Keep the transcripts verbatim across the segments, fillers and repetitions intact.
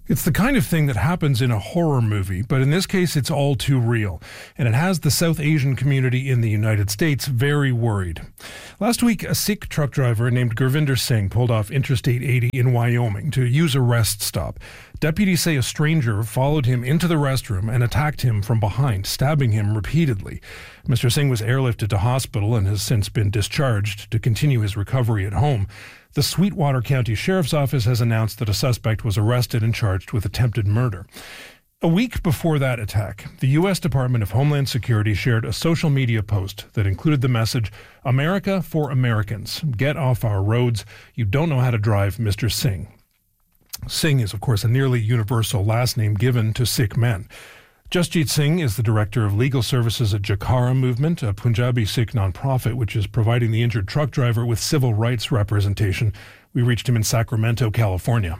It's the kind of thing that happens in a horror movie, but in this case it's all too real, and it has the South Asian community in the United States very worried. Last week, a Sikh truck driver named Gurvinder Singh pulled off Interstate eighty in Wyoming to use a rest stop. Deputies say a stranger followed him into the restroom and attacked him from behind, stabbing him repeatedly. Mister Singh was airlifted to hospital and has since been discharged to continue his recovery at home. The Sweetwater County Sheriff's Office has announced that a suspect was arrested and charged with attempted murder. A week before that attack, the U S Department of Homeland Security shared a social media post that included the message, "America for Americans. Get off our roads. You don't know how to drive, Mister Singh." Singh is, of course, a nearly universal last name given to Sikh men. Jasjit Singh is the director of legal services at Jakara Movement, a Punjabi Sikh nonprofit which is providing the injured truck driver with civil rights representation. We reached him in Sacramento, California.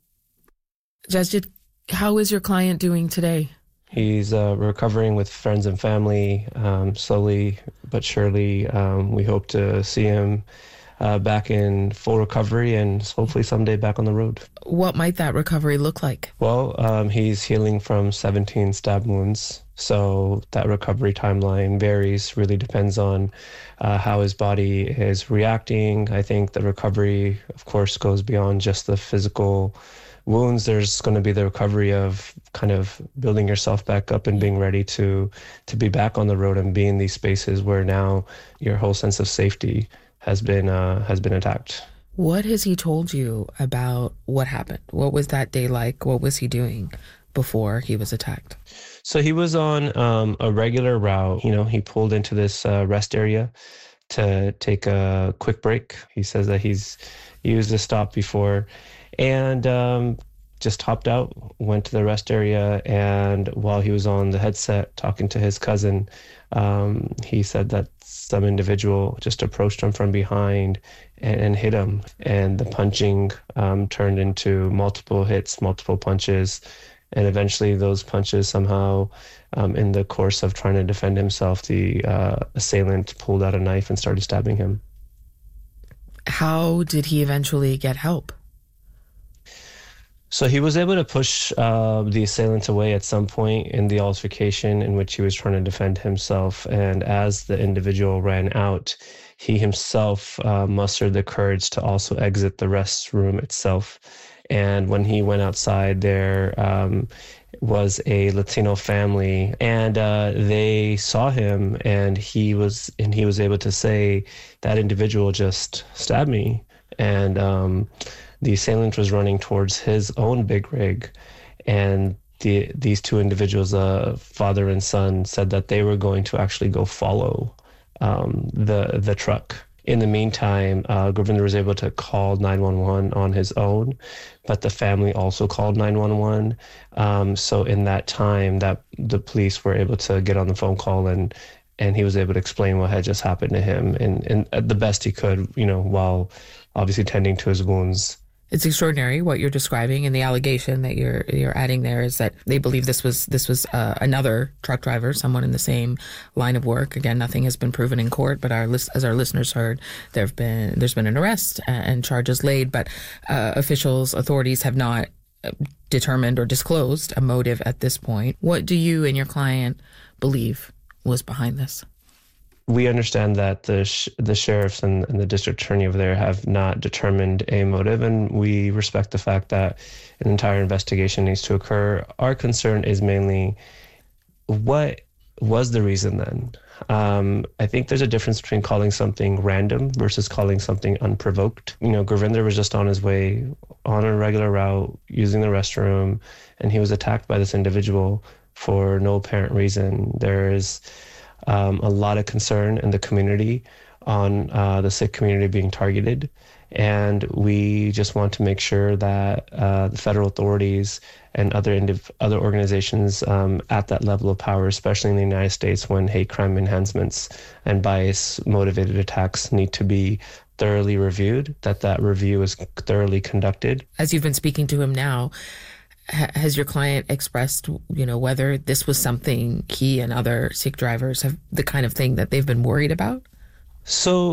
Jasjit, how is your client doing today? He's uh, recovering with friends and family, um, slowly but surely. Um, we hope to see him uh, back in full recovery and hopefully someday back on the road. What might that recovery look like? Well, um, he's healing from seventeen stab wounds, so that recovery timeline varies, really depends on uh, how his body is reacting. I think the recovery, of course, goes beyond just the physical wounds. There's going to be the recovery of kind of building yourself back up and being ready to to be back on the road and be in these spaces where now your whole sense of safety has been uh, has been attacked. What has he told you about what happened? What was that day like? What was he doing before he was attacked? So he was on um, a regular route. You know, he pulled into this uh, rest area to take a quick break. He says that he's used this stop before, and um, just hopped out, went to the rest area, and while he was on the headset talking to his cousin, um, he said that some individual just approached him from behind and, and hit him, and the punching um, turned into multiple hits, multiple punches, and eventually those punches somehow, um, in the course of trying to defend himself, the uh, assailant pulled out a knife and started stabbing him. How did he eventually get help? So he was able to push uh, the assailant away at some point in the altercation in which he was trying to defend himself. And as the individual ran out, he himself uh, mustered the courage to also exit the restroom itself. And when he went outside, there um, was a Latino family, and uh, they saw him, and he was and he was able to say, "That individual just stabbed me." And um, the assailant was running towards his own big rig, and the these two individuals, uh, father and son, said that they were going to actually go follow um, the the truck. In the meantime, uh, Gurvinder was able to call nine one one on his own, but the family also called nine one one. Um, so in that time, that the police were able to get on the phone call, and and he was able to explain what had just happened to him, and, and at the best he could, you know, while obviously tending to his wounds. It's extraordinary what you're describing, and the allegation that you're you're adding there is that they believe this was this was uh, another truck driver, someone in the same line of work. Again, nothing has been proven in court, but our as our listeners heard, there've been there's been an arrest and charges laid, but uh, officials, authorities have not determined or disclosed a motive at this point. What do you and your client believe was behind this? We understand that the sh- the sheriffs and, and the district attorney over there have not determined a motive, and we respect the fact that an entire investigation needs to occur. Our concern is mainly, what was the reason then? Um, I think there's a difference between calling something random versus calling something unprovoked. You know, Gurvinder was just on his way on a regular route, using the restroom, and he was attacked by this individual for no apparent reason. There's Um, a lot of concern in the community on uh, the Sikh community being targeted. And we just want to make sure that uh, the federal authorities and other indiv- other organizations um, at that level of power, especially in the United States, when hate crime enhancements and bias-motivated attacks need to be thoroughly reviewed, that that review is thoroughly conducted. As you've been speaking to him now, has your client expressed, you know, whether this was something he and other Sikh drivers have, the kind of thing that they've been worried about? So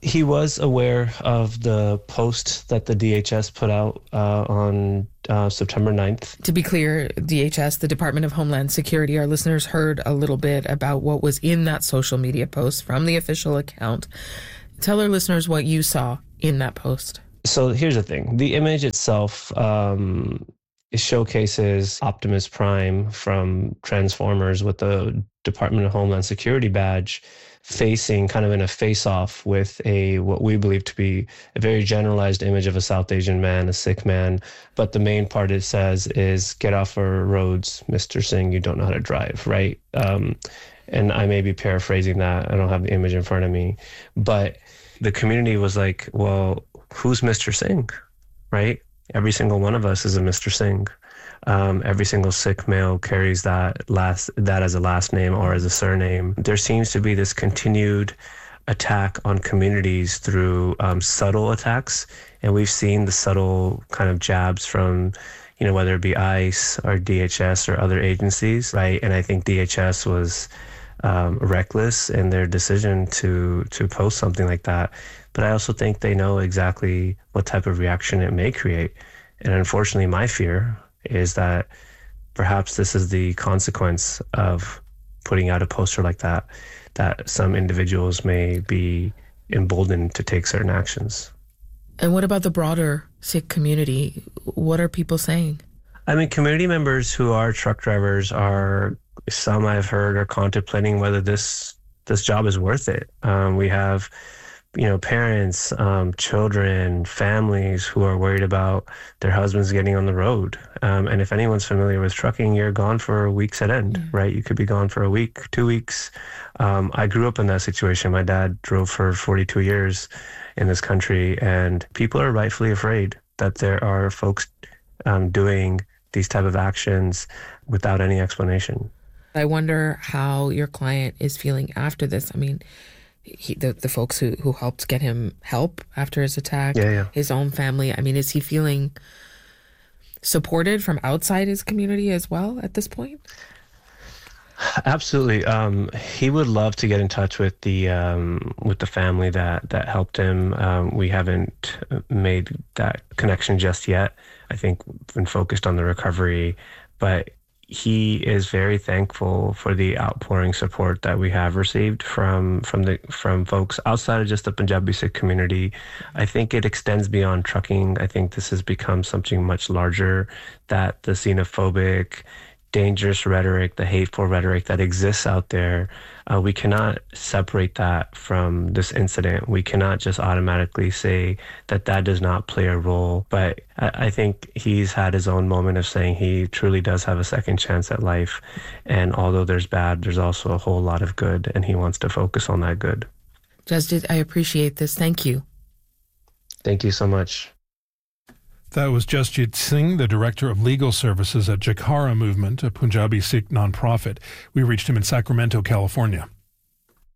He was aware of the post that the D H S put out uh, on uh, September ninth. To be clear, D H S, the Department of Homeland Security, our listeners heard a little bit about what was in that social media post from the official account. Tell our listeners what you saw in that post. So here's the thing. The image itself um, it showcases Optimus Prime from Transformers with the Department of Homeland Security badge facing kind of in a face-off with a what we believe to be a very generalized image of a South Asian man, a Sikh man. But the main part it says is, "Get off our roads, Mister Singh, you don't know how to drive," right? Um, and I may be paraphrasing that. I don't have the image in front of me. But the community was like, well, who's Mister Singh, right? Every single one of us is a Mister Singh. Um, every single Sikh male carries that last that as a last name or as a surname. There seems to be this continued attack on communities through um, subtle attacks, and we've seen the subtle kind of jabs from, you know, whether it be ICE or D H S or other agencies, right? And I think D H S was um, reckless in their decision to to post something like that. But I also think they know exactly what type of reaction it may create. And unfortunately, my fear is that perhaps this is the consequence of putting out a poster like that, that some individuals may be emboldened to take certain actions. And what about the broader Sikh community? What are people saying? I mean, community members who are truck drivers are, some I've heard are contemplating whether this this job is worth it. Um, we have you know, parents, um, children, families who are worried about their husbands getting on the road. Um, and if anyone's familiar with trucking, you're gone for weeks at end, yeah. right? You could be gone for a week, two weeks. Um, I grew up in that situation. My dad drove for forty-two years in this country, and people are rightfully afraid that there are folks um, doing these type of actions without any explanation. I wonder how your client is feeling after this. I mean, He, the, the folks who, who helped get him help after his attack, yeah, yeah. his own family. I mean, is he feeling supported from outside his community as well at this point? Absolutely. Um, he would love to get in touch with the um, with the family that, that helped him. Um, we haven't made that connection just yet. I think we've been focused on the recovery, but he is very thankful for the outpouring support that we have received from from the from folks outside of just the Punjabi Sikh community. I think it extends beyond trucking. I think this has become something much larger, that the xenophobic, dangerous rhetoric, the hateful rhetoric that exists out there, uh, we cannot separate that from this incident. We cannot just automatically say that that does not play a role. But I, I think he's had his own moment of saying he truly does have a second chance at life. And although there's bad, there's also a whole lot of good, and he wants to focus on that good. Jasjit, I appreciate this. Thank you. Thank you so much. That was Jasjit Singh, the Director of Legal Services at Jakhara Movement, a Punjabi Sikh nonprofit. We reached him in Sacramento, California.